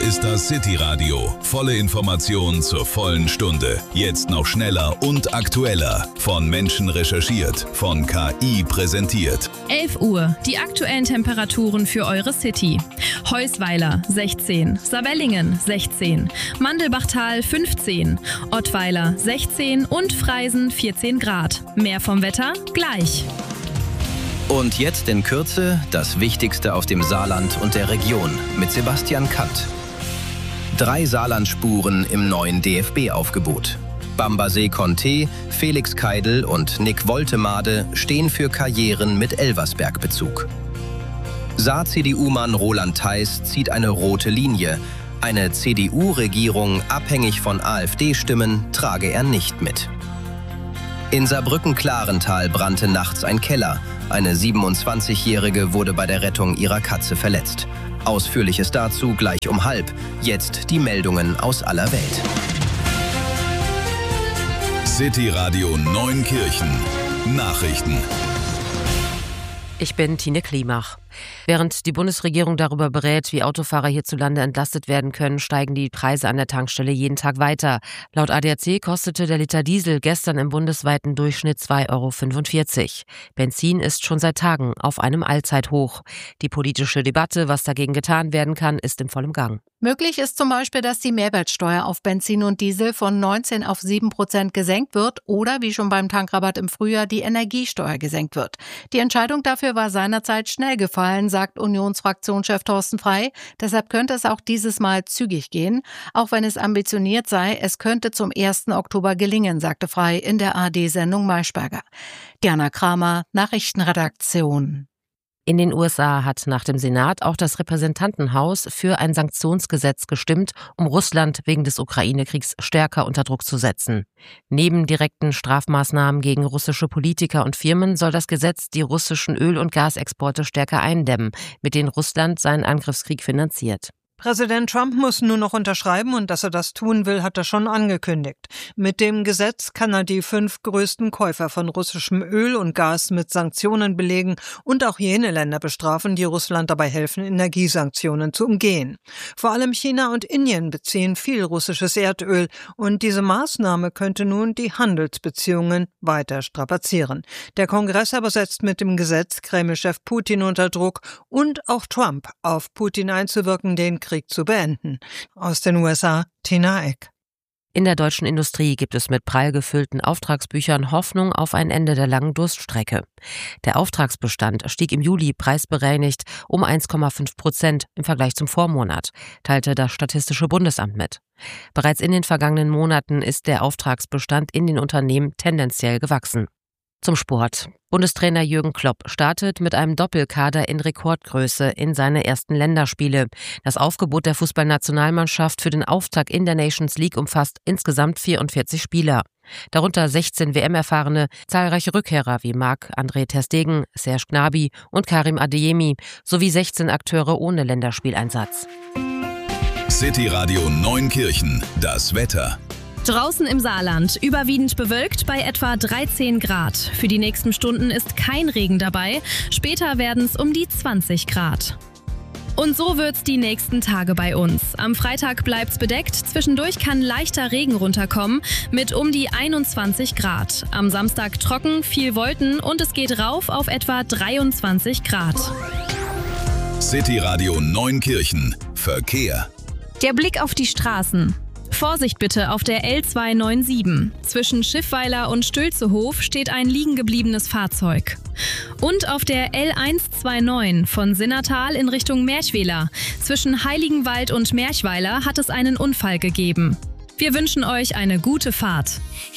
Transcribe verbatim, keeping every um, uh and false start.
ist das City Radio. Volle Informationen zur vollen Stunde. Jetzt noch schneller und aktueller. Von Menschen recherchiert, von K I präsentiert. elf Uhr, die aktuellen Temperaturen für eure City. Heusweiler sechzehn, Sabellingen sechzehn, Mandelbachtal fünfzehn, Ottweiler sechzehn und Freisen vierzehn Grad. Mehr vom Wetter gleich. Und jetzt in Kürze das Wichtigste aus dem Saarland und der Region mit Sebastian Kant. Drei Saarlandspuren im neuen D F B-Aufgebot. Bambasee Conté, Felix Keidel und Nick Woltemade stehen für Karrieren mit Elversberg-Bezug. Saar-C D U-Mann Roland Theis zieht eine rote Linie. Eine C D U-Regierung abhängig von AfD-Stimmen trage er nicht mit. In Saarbrücken-Klarental brannte nachts ein Keller. Eine siebenundzwanzigjährige wurde bei der Rettung ihrer Katze verletzt. Ausführliches dazu gleich um halb. Jetzt die Meldungen aus aller Welt. City Radio Neunkirchen. Nachrichten. Ich bin Tine Klimach. Während die Bundesregierung darüber berät, wie Autofahrer hierzulande entlastet werden können, steigen die Preise an der Tankstelle jeden Tag weiter. Laut A D A C kostete der Liter Diesel gestern im bundesweiten Durchschnitt zwei Euro fünfundvierzig. Benzin ist schon seit Tagen auf einem Allzeithoch. Die politische Debatte, was dagegen getan werden kann, ist im vollen Gang. Möglich ist zum Beispiel, dass die Mehrwertsteuer auf Benzin und Diesel von neunzehn auf sieben Prozent gesenkt wird oder, wie schon beim Tankrabatt im Frühjahr, die Energiesteuer gesenkt wird. Die Entscheidung dafür war seinerzeit schnell gefallen, sagt Unionsfraktionschef Thorsten Frey. Deshalb könnte es auch dieses Mal zügig gehen. Auch wenn es ambitioniert sei, es könnte zum ersten Oktober gelingen, sagte Frey in der A R D-Sendung Maischberger. Diana Kramer, Nachrichtenredaktion. In den U S A hat nach dem Senat auch das Repräsentantenhaus für ein Sanktionsgesetz gestimmt, um Russland wegen des Ukraine-Kriegs stärker unter Druck zu setzen. Neben direkten Strafmaßnahmen gegen russische Politiker und Firmen soll das Gesetz die russischen Öl- und Gasexporte stärker eindämmen, mit denen Russland seinen Angriffskrieg finanziert. Präsident Trump muss nur noch unterschreiben und dass er das tun will, hat er schon angekündigt. Mit dem Gesetz kann er die fünf größten Käufer von russischem Öl und Gas mit Sanktionen belegen und auch jene Länder bestrafen, die Russland dabei helfen, Energiesanktionen zu umgehen. Vor allem China und Indien beziehen viel russisches Erdöl und diese Maßnahme könnte nun die Handelsbeziehungen weiter strapazieren. Der Kongress aber setzt mit dem Gesetz Kreml-Chef Putin unter Druck und auch Trump auf Putin einzuwirken, den Krieg zu beenden. Aus den U S A, Tina Eck. In der deutschen Industrie gibt es mit prall gefüllten Auftragsbüchern Hoffnung auf ein Ende der langen Durststrecke. Der Auftragsbestand stieg im Juli preisbereinigt um eins Komma fünf Prozent im Vergleich zum Vormonat, teilte das Statistische Bundesamt mit. Bereits in den vergangenen Monaten ist der Auftragsbestand in den Unternehmen tendenziell gewachsen. Zum Sport. Bundestrainer Jürgen Klopp startet mit einem Doppelkader in Rekordgröße in seine ersten Länderspiele. Das Aufgebot der Fußballnationalmannschaft für den Auftakt in der Nations League umfasst insgesamt vierundvierzig Spieler. Darunter sechzehn W M-Erfahrene, zahlreiche Rückkehrer wie Marc-André ter Stegen, Serge Gnabry und Karim Adeyemi sowie sechzehn Akteure ohne Länderspieleinsatz. City Radio Neunkirchen, das Wetter. Draußen im Saarland überwiegend bewölkt bei etwa dreizehn Grad. Für die nächsten Stunden ist kein Regen dabei. Später werden es um die zwanzig Grad. Und so wird's die nächsten Tage bei uns. Am Freitag bleibt's bedeckt. Zwischendurch kann leichter Regen runterkommen mit um die einundzwanzig Grad. Am Samstag trocken, viel Wolken und es geht rauf auf etwa dreiundzwanzig Grad. City Radio Neunkirchen. Verkehr. Der Blick auf die Straßen. Vorsicht bitte auf der L zweihundertsiebenundneunzig. Zwischen Schiffweiler und Stülzehof steht ein liegengebliebenes Fahrzeug. Und auf der L hundertneunundzwanzig von Sinnertal in Richtung Merchweiler. Zwischen Heiligenwald und Merchweiler hat es einen Unfall gegeben. Wir wünschen euch eine gute Fahrt.